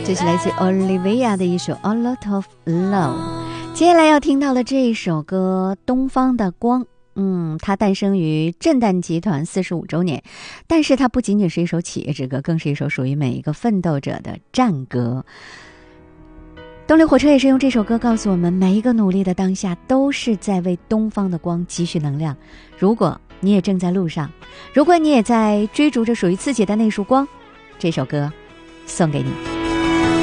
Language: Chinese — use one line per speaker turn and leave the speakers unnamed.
这是来自 Olivia 的一首 A Lot of Love。 接下来要听到的这一首歌《东方的光》，它诞生于震旦集团45周年，但是它不仅仅是一首企业之歌，更是一首属于每一个奋斗者的战歌。动力火车也是用这首歌告诉我们，每一个努力的当下都是在为东方的光积蓄能量。如果你也正在路上，如果你也在追逐着属于自己的那束光，这首歌送给你。